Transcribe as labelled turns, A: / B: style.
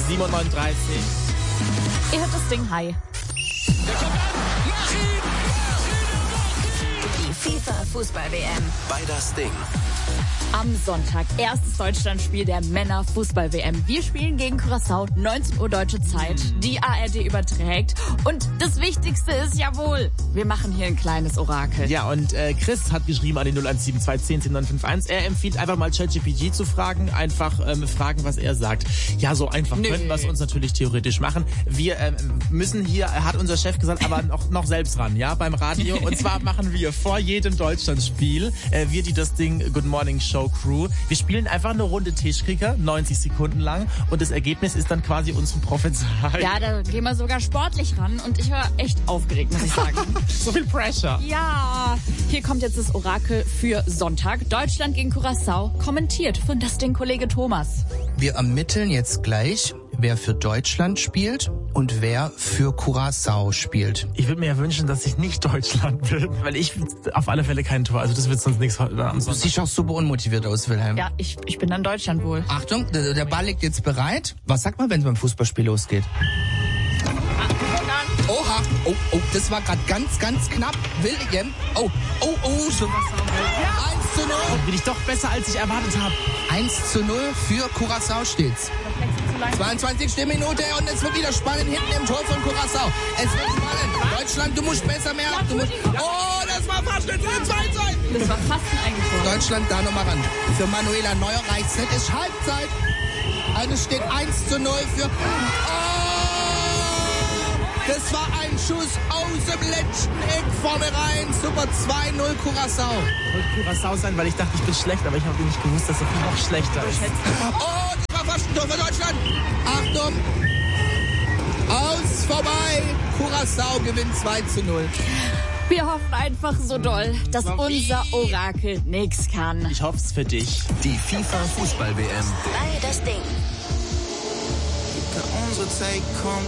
A: 7:39 Uhr.
B: Ihr hört das Ding, hi.
C: Die FIFA-Fußball-WM.
D: Bei das Ding.
B: Am Sonntag, erstes Deutschlandspiel der Männer-Fußball-WM. Wir spielen gegen Curaçao, 19 Uhr deutsche Zeit. Die ARD überträgt. Und das Wichtigste ist jawohl, wir machen hier ein kleines Orakel.
A: Ja, und Chris hat geschrieben an die 0172 10 10 951. Er empfiehlt einfach mal ChatGPT zu fragen. Einfach fragen, was er sagt. Ja, so einfach könnten wir es uns natürlich theoretisch machen. Wir müssen hier, hat unser Chef gesagt, aber noch selbst ran, ja, beim Radio. Und zwar machen wir vor jedem Deutschlandspiel, wir die das Ding Good Morning Show Crew. Wir spielen einfach eine Runde Tischkicker, 90 Sekunden lang. Und das Ergebnis ist dann quasi unsere Prophezeiung.
B: Ja, da gehen wir sogar sportlich ran. Und ich war echt aufgeregt, muss ich sagen.
A: So viel Pressure.
B: Ja, hier kommt jetzt das Orakel für Sonntag. Deutschland gegen Curaçao, kommentiert von das Ding Kollege Thomas.
E: Wir ermitteln jetzt gleich, wer für Deutschland spielt und wer für Curaçao spielt.
A: Ich würde mir ja wünschen, dass ich nicht Deutschland bin, weil ich auf alle Fälle kein Tor. Also das wird sonst nichts am
E: Du
A: Sonntag.
E: siehst auch super unmotiviert aus, Wilhelm.
B: Ja, ich bin dann Deutschland wohl.
E: Achtung, der Ball liegt jetzt bereit. Was sagt man, wenn es beim Fußballspiel losgeht? Oha, oh, das war gerade ganz, ganz knapp. William, oh, so was. 1:0.
A: Bin ich doch besser, als ich erwartet habe.
E: 1:0 für Curaçao steht's. 22. Minute und es wird wieder spannend hinten im Tor von Curaçao. Es wird spannend. Deutschland, du musst besser mehr. Das war fast ein 2:2.
B: Das war fast ein Eigentor.
E: Deutschland da nochmal ran. Für Manuela Neuer reicht's nicht. Es ist Halbzeit. Also es steht 1:0 für... Das war ein Schuss aus dem letzten Eck vorne rein. Super 2:0 Curaçao.
A: Ich wollte Curaçao sein, weil ich dachte, ich bin schlecht, aber ich habe nicht gewusst, dass es noch schlechter ist.
E: Oh, das war fast ein Tor für Deutschland. Achtung. Aus, vorbei. Curaçao gewinnt 2:0.
B: Wir hoffen einfach so doll, dass unser Orakel nichts kann.
A: Ich hoffe es für dich.
D: Die FIFA-Fußball-WM.
C: Bei das Ding.
F: Unsere Zeit kommt.